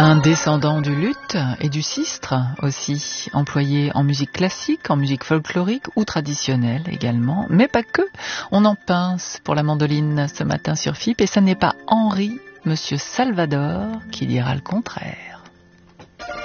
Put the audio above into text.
Un descendant du luth et du sistre aussi, employé en musique classique, en musique folklorique ou traditionnelle également, mais pas que. On en pince pour la mandoline ce matin sur FIP et ça n'est pas Henri, Monsieur Salvador, qui dira le contraire.